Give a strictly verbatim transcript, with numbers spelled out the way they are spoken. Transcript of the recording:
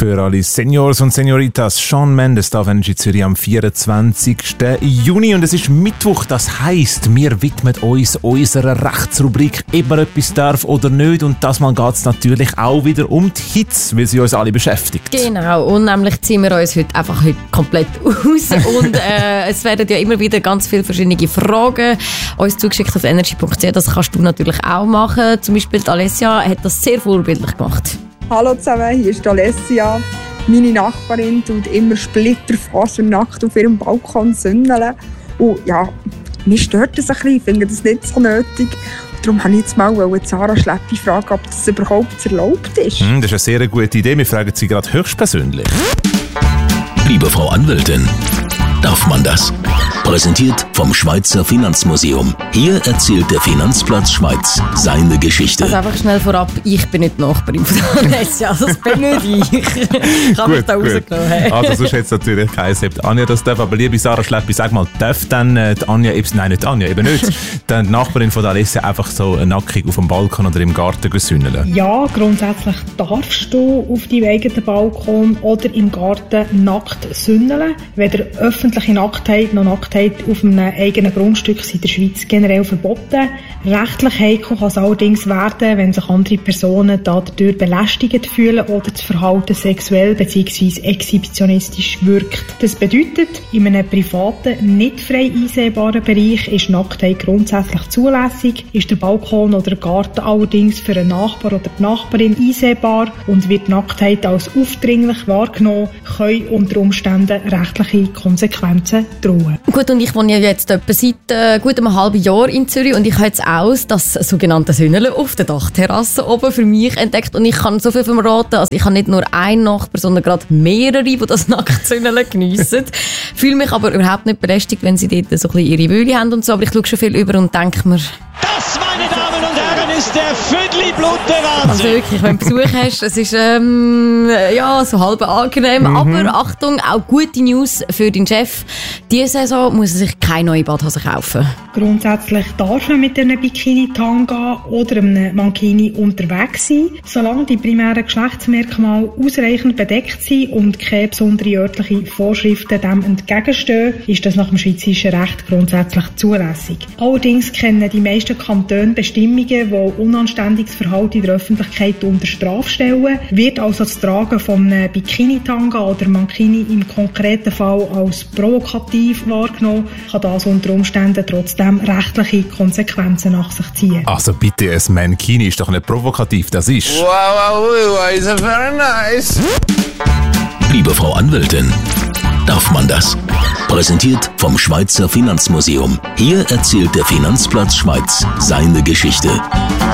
für alle Seniors und Senioritas. Shawn Mendes da auf Energy Zürich am vierundzwanzigsten Juni und es ist Mittwoch. Das heisst, wir widmen uns unserer Rechtsrubrik, ob man etwas darf oder nicht. Und das Mal geht es natürlich auch wieder um die Hits, weil sie uns alle beschäftigt. Genau, und nämlich ziehen wir uns heute einfach heute komplett aus. Und äh, es werden ja immer wieder ganz viele verschiedene Fragen uns zugeschickt auf energy punkt c h. Das kannst du natürlich auch machen. Zum Beispiel die Alessia hat das sehr vorbildlich gemacht. Hallo zusammen, hier ist Alessia. Meine Nachbarin tut immer splitterfasernackt auf ihrem Balkon sündeln. Und ja, mich stört das ein bisschen, ich finde das nicht so nötig. Darum wollte ich jetzt mal Sarah Schleppi fragen, ob das überhaupt erlaubt ist. Mm, das ist eine sehr gute Idee. Wir fragen sie gerade höchstpersönlich. Liebe Frau Anwältin, darf man das? Präsentiert vom Schweizer Finanzmuseum. Hier erzählt der Finanzplatz Schweiz seine Geschichte. Also einfach schnell vorab, ich bin nicht die Nachbarin von Alessia, also das bin nicht ich. Ich habe mich da rausgenommen. Hey. Also sonst hätte es natürlich geheißen, ob Anja das darf. Aber liebe Sarah Schleppi, sag mal, darf dann äh, die Anja, eben, nein nicht die Anja, eben nicht, dann die Nachbarin von Alessia einfach so nackig auf dem Balkon oder im Garten sündeln? Ja, grundsätzlich darfst du auf deinem eigenen Balkon oder im Garten nackt sündeln. Weder öffentliche Nacktheit noch Nacktheit auf einem eigenen Grundstück sind in der Schweiz generell verboten. Rechtlich heikel kann es allerdings werden, wenn sich andere Personen dadurch belästigt fühlen oder das Verhalten sexuell bzw. exhibitionistisch wirkt. Das bedeutet, in einem privaten, nicht frei einsehbaren Bereich ist Nacktheit grundsätzlich zulässig, ist der Balkon oder der Garten allerdings für einen Nachbar oder die Nachbarin einsehbar und wird Nacktheit als aufdringlich wahrgenommen, können unter Umständen rechtliche Konsequenzen drohen. Gut, und ich wohne ja jetzt etwa seit äh, gut einem halben Jahr in Zürich und ich habe jetzt auch das sogenannte Sündeln auf der Dachterrasse oben für mich entdeckt und ich kann so viel verraten, also ich habe nicht nur einen Nachbar, sondern gerade mehrere, die das Nacktsündeln geniessen. Fühle mich aber überhaupt nicht belästigt, wenn sie dort so ein bisschen ihre Wöhle haben und so, aber ich schaue schon viel über und denke mir... Das, meine Damen und Herren, ist der Viertelblut der Wahnsinn. Also wirklich, wenn du Besuch hast, es ist ähm, ja, so halb angenehm, mhm. aber Achtung, auch gute News für deinen Chef. Diese Saison muss er sich keine neue Badhose kaufen. Grundsätzlich darf man mit einem Bikini-Tanga oder einem Mankini unterwegs sein, solange die primären Geschlechtsmerkmale ausreichend bedeckt sind und keine besonderen örtlichen Vorschriften dem entgegenstehen, ist das nach dem schweizerischen Recht grundsätzlich zulässig. Allerdings kennen die meisten Kantone Bestimmungen, die unanständiges Verhalten in der Öffentlichkeit unter Strafe stellen. Wird also das Tragen von einem Bikini-Tanga oder Mankini im konkreten Fall als provokativ wahrgenommen, kann das unter Umständen trotzdem rechtliche Konsequenzen nach sich ziehen. Also bitte, ein Mankini ist doch nicht provokativ, das ist... Wow, wow, wow, is very nice. Liebe Frau Anwältin, darf man das? Präsentiert vom Schweizer Finanzmuseum. Hier erzählt der Finanzplatz Schweiz seine Geschichte.